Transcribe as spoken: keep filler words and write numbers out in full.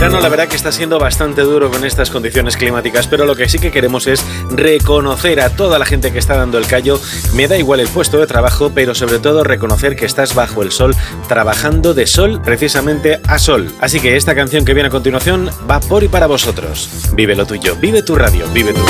verano la verdad que está siendo bastante duro con estas condiciones climáticas, pero lo que sí que queremos es reconocer a toda la gente que está dando el callo. Me da igual el puesto de trabajo, pero sobre todo reconocer que estás bajo el sol, trabajando de sol precisamente a sol. Así que esta canción que viene a continuación va por y para vosotros. Vive lo tuyo, vive tu radio, vive tu